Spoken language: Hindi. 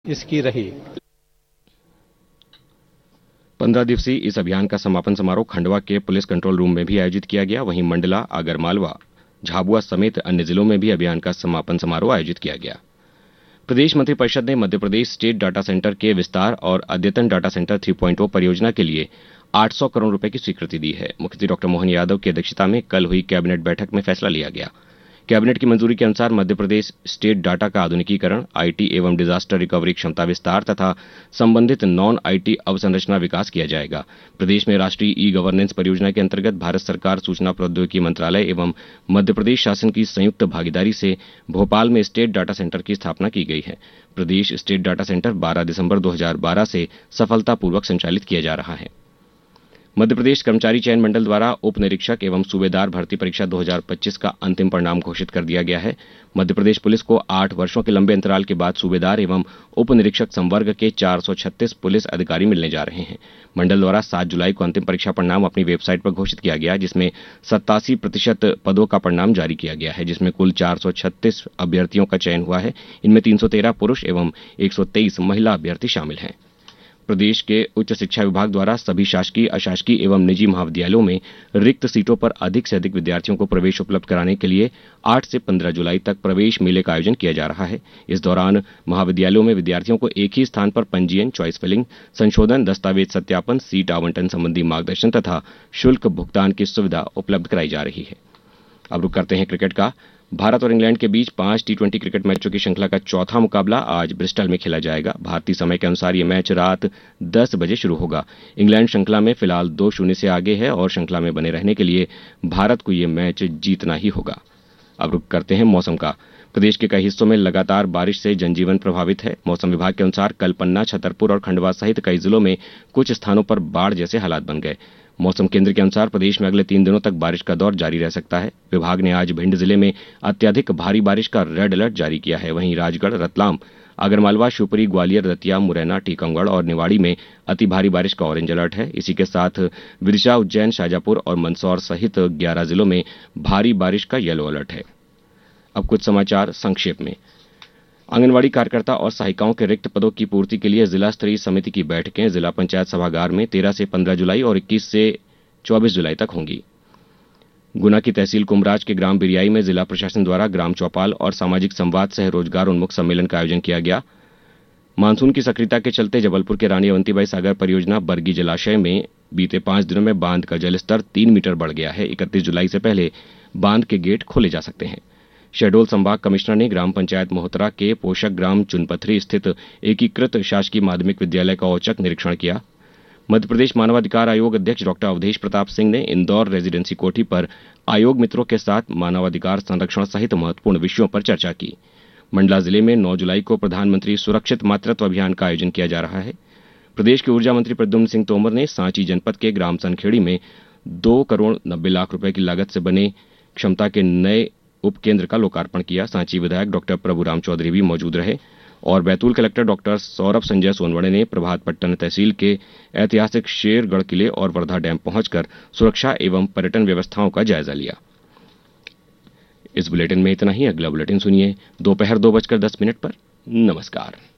इसकी रही। 15 दिवसीय इस अभियान का समापन समारोह खंडवा के पुलिस कंट्रोल रूम में भी आयोजित किया गया। वहीं मंडला, आगरमालवा, झाबुआ समेत अन्य जिलों में भी अभियान का समापन समारोह आयोजित किया गया। प्रदेश मंत्रिपरिषद ने Madhya Pradesh state data centre के विस्तार और अद्यतन डाटा सेंटर 3.0 परियोजना के लिए 800 करोड़ रुपए की स्वीकृति दी है। मुख्यमंत्री डॉक्टर मोहन यादव की अध्यक्षता में कल हुई कैबिनेट बैठक में फैसला लिया गया। कैबिनेट की मंजूरी के अनुसार मध्य प्रदेश स्टेट डाटा का आधुनिकीकरण, आईटी एवं डिजास्टर रिकवरी क्षमता विस्तार तथा संबंधित नॉन आईटी अवसंरचना विकास किया जाएगा। प्रदेश में राष्ट्रीय ई गवर्नेंस परियोजना के अंतर्गत भारत सरकार सूचना प्रौद्योगिकी मंत्रालय एवं मध्य प्रदेश शासन की संयुक्त भागीदारी से भोपाल में स्टेट डाटा सेंटर की स्थापना की गई है। प्रदेश स्टेट डाटा सेंटर 12 दिसंबर 2012 से सफलतापूर्वक संचालित किया जा रहा है। मध्य प्रदेश कर्मचारी चयन मंडल द्वारा उप निरीक्षक एवं सूबेदार भर्ती परीक्षा 2025 का अंतिम परिणाम घोषित कर दिया गया है। मध्य प्रदेश पुलिस को 8 वर्षों के लंबे अंतराल के बाद सूबेदार एवं उप निरीक्षक संवर्ग के 436 पुलिस अधिकारी मिलने जा रहे हैं। मंडल द्वारा 7 जुलाई को अंतिम परीक्षा परिणाम अपनी वेबसाइट पर घोषित किया गया, जिसमें 87% पदों का परिणाम जारी किया गया है, जिसमें कुल 436 अभ्यर्थियों का चयन हुआ है। इनमें 313 पुरुष एवं 123 महिला अभ्यर्थी शामिल हैं। प्रदेश के उच्च शिक्षा विभाग द्वारा सभी शासकीय, अशासकीय एवं निजी महाविद्यालयों में रिक्त सीटों पर अधिक से अधिक विद्यार्थियों को प्रवेश उपलब्ध कराने के लिए 8 से 15 जुलाई तक प्रवेश मेले का आयोजन किया जा रहा है। इस दौरान महाविद्यालयों में विद्यार्थियों को एक ही स्थान पर पंजीयन, चॉइस फिलिंग, संशोधन, दस्तावेज सत्यापन, सीट आवंटन संबंधी मार्गदर्शन तथा शुल्क भुगतान की सुविधा उपलब्ध कराई जा रही है। अब रुक करते हैं क्रिकेट का। भारत और इंग्लैंड के बीच 5 टी20 क्रिकेट मैचों की श्रृंखला का चौथा मुकाबला आज ब्रिस्टल में खेला जाएगा। भारतीय समय के अनुसार यह मैच रात 10 बजे शुरू होगा। इंग्लैंड श्रृंखला में फिलहाल 2-0 से आगे है और श्रृंखला में बने रहने के लिए भारत को यह मैच जीतना ही होगा। अब रुक करते हैं मौसम का। प्रदेश के कई हिस्सों में लगातार बारिश से जनजीवन प्रभावित है। मौसम विभाग के अनुसार कल पन्ना, छतरपुर और खंडवा सहित कई जिलों में कुछ स्थानों पर बाढ़ जैसे हालात बन गए। मौसम केंद्र के अनुसार प्रदेश में अगले 3 दिनों तक बारिश का दौर जारी रह सकता है। विभाग ने आज भिंड जिले में अत्यधिक भारी बारिश का रेड अलर्ट जारी किया है। वहीं राजगढ़, रतलाम, आगरमालवा, शिवपुरी, ग्वालियर, दतिया, मुरैना, टीकमगढ़ और निवाड़ी में अति भारी बारिश का ऑरेंज अलर्ट है। इसी के साथ विदिशा, उज्जैन, शाजापुर और मंदसौर सहित 11 जिलों में भारी बारिश का येलो अलर्ट है। अब कुछ समाचार संक्षेप में। आंगनवाड़ी कार्यकर्ता और सहायिकाओं के रिक्त पदों की पूर्ति के लिए जिला स्तरीय समिति की बैठकें जिला पंचायत सभागार में 13 से 15 जुलाई और 21 से 24 जुलाई तक होंगी। गुना की तहसील कुमराज के ग्राम बिरियाई में जिला प्रशासन द्वारा ग्राम चौपाल और सामाजिक संवाद सह रोजगार उन्मुख सम्मेलन का आयोजन किया गया। मानसून की सक्रियता के चलते जबलपुर के रानी अवंतीबाई सागर परियोजना बरगी जलाशय में बीते 5 दिनों में बांध का जलस्तर 3 मीटर बढ़ गया है। 31 जुलाई से पहले बांध के गेट खोले जा सकते हैं। शहडोल संभाग कमिश्नर ने ग्राम पंचायत मोहतरा के पोषक ग्राम चुनपथरी स्थित एकीकृत शासकीय माध्यमिक विद्यालय का औचक निरीक्षण किया। मध्य प्रदेश मानवाधिकार आयोग अध्यक्ष डॉक्टर अवधेश प्रताप सिंह ने इंदौर रेजिडेंसी कोठी पर आयोग मित्रों के साथ मानवाधिकार संरक्षण सहित महत्वपूर्ण विषयों पर चर्चा की। मंडला जिले में 9 जुलाई को प्रधानमंत्री सुरक्षित मातृत्व अभियान का आयोजन किया जा रहा है। प्रदेश के ऊर्जा मंत्री प्रद्युम्न सिंह तोमर ने सांची जनपद के ग्राम सनखेड़ी में 2 करोड़ 90 लाख रुपए की लागत से बने क्षमता के नए उपकेंद्र का लोकार्पण किया। सांची विधायक डॉक्टर प्रभुराम चौधरी भी मौजूद रहे और बैतूल कलेक्टर डॉक्टर सौरभ संजय सोनवणे ने प्रभातपट्टन तहसील के ऐतिहासिक शेरगढ़ किले और वर्धा डैम पहुंचकर सुरक्षा एवं पर्यटन व्यवस्थाओं का जायजा लिया। इस बुलेटिन में इतना ही। अगला बुलेटिन सुनिए दोपहर 2:10 पर। नमस्कार।